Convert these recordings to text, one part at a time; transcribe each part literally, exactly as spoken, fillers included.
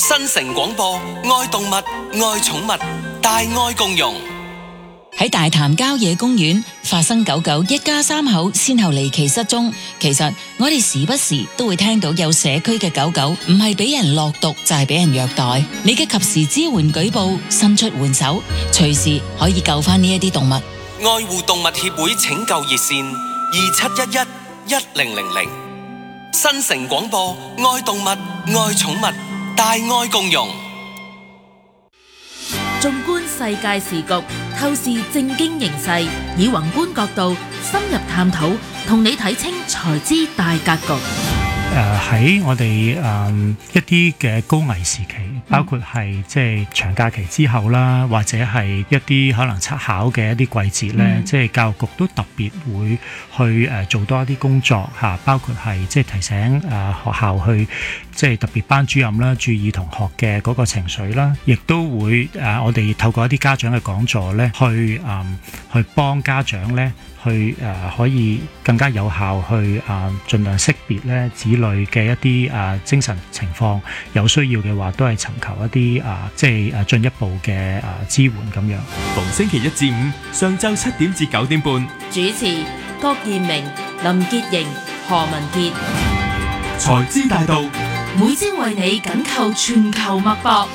新城廣播，愛動物，愛寵物，大愛共融。 喺大潭郊野公園發生狗狗一家三口先後離奇失蹤。其實我哋時不時都會聽到有社區嘅狗狗唔係俾人落毒就係俾人虐待。你嘅及時支援舉報，伸出援手，隨時可以救翻呢一啲動物。 愛護動物協會拯救熱線二七一一一零零零。新城廣播，愛動物，愛寵物，大愛共融。 縱觀世界時局，透視政經形勢，以宏觀角度深入探討，同你睇清財資大格局。 誒喺、呃、我哋誒、呃、一啲嘅高危時期，包括係即係長假期之後啦，或者係一啲可能測考嘅一啲季節咧，嗯、即係教育局都特別會去誒、呃、做多一啲工作嚇、啊，包括係即係提醒誒、呃、學校去即係特別班主任啦，注意同學嘅嗰個情緒啦，亦都會誒、呃、我哋透過一啲家長嘅講座咧，去誒、呃、去幫家長咧。去誒、呃、可以更加有效去誒、呃、盡量識別咧子女嘅一啲誒、呃、精神情況，有需要嘅話都係尋求一啲誒、呃、即係誒進一步嘅誒、呃、支援咁樣。 逢星期一至五上晝七點至九點半， 主持郭建明、林潔瑩、何文傑。 財資大道， 每朝為你緊扣全球脈搏。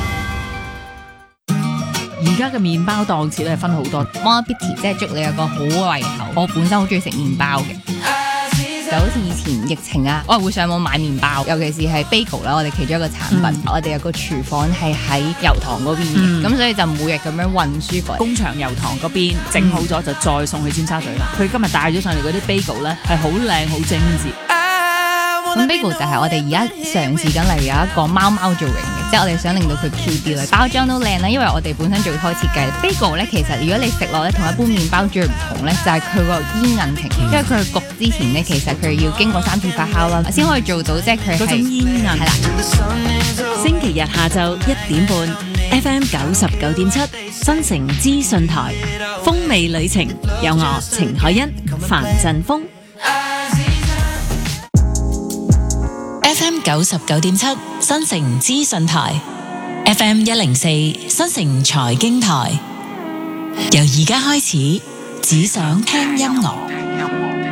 而家嘅麵包檔次咧分好多 Morbidity 即係祝你有個好胃口。我本身好中意食麵包嘅，就好似以前疫情啊，我係會上網買麵包，尤其是係 bagel 啦，我哋其中一個產品，嗯、我哋有個廚房係喺油塘嗰邊嘅，咁、嗯、所以就每日咁樣運輸過嚟， 工場油塘嗰邊整好咗就再送去尖沙咀啦。佢、嗯、今日帶咗上嚟嗰啲 bagel 咧係好靚好精緻。 咁 bagel 就係我哋而家嘗試緊嚟有一個貓貓造型嘅，即係我哋想令到佢 Q 啲啦，包裝都靚啦。因為我哋本身做開設計 bagel 咧，其實如果你食落咧同一般麵包最唔同咧，就係佢個煙韌性，因為佢焗之前咧，其實佢要經過三次發酵啦，先可以做到即係佢嗰種煙韌。係啦， 星期日下晝一點半 ，F M 九十九點七，新城資訊台，風味旅程，有我程海欣、范振鋒。F M 九十九點七新城資訊台 ，F M 一零四新城財經台，由而家開始，只想聽音樂。